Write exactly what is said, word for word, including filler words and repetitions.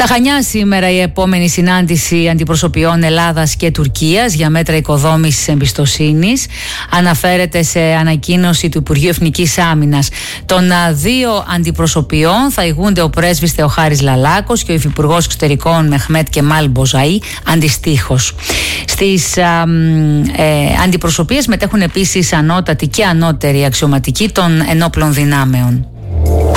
Στα Χανιά σήμερα η επόμενη συνάντηση αντιπροσωπιών Ελλάδας και Τουρκίας για μέτρα οικοδόμησης εμπιστοσύνης. Αναφέρεται σε ανακοίνωση του Υπουργείου Εθνικής Άμυνας. Των δύο αντιπροσωπιών θα ηγούνται ο πρέσβης Θεοχάρης Λαλάκος και ο υφυπουργός εξωτερικών Μεχμέτ Κεμάλ Μποζαΐ αντιστοίχως. Στις ε, αντιπροσωπείες μετέχουν επίσης ανώτατοι και ανώτεροι αξιωματικοί των ενόπλων δυνάμεων.